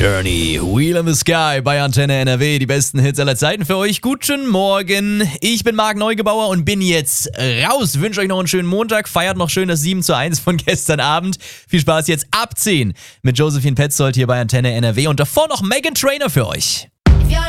Journey, Wheel in the Sky bei Antenne NRW. Die besten Hits aller Zeiten für euch. Guten Morgen. Ich bin Marc Neugebauer und bin jetzt raus. Wünsche euch noch einen schönen Montag. Feiert noch schön das 7:1 von gestern Abend. Viel Spaß jetzt ab 10 mit Josephine Petzold hier bei Antenne NRW. Und davor noch Meghan Trainor für euch.